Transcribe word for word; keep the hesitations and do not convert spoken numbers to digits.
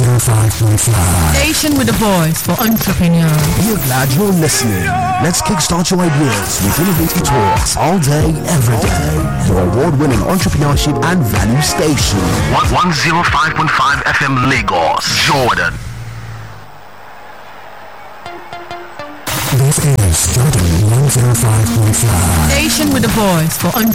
oh five point five. Station with a voice for entrepreneurs. We're glad you're listening. Let's kickstart your ideas with innovative talks all day, every day. Your award-winning entrepreneurship and value station. one oh five point five F M Lagos, Jordan. This is Jordan one oh five point five. Station with a voice for entrepreneurs.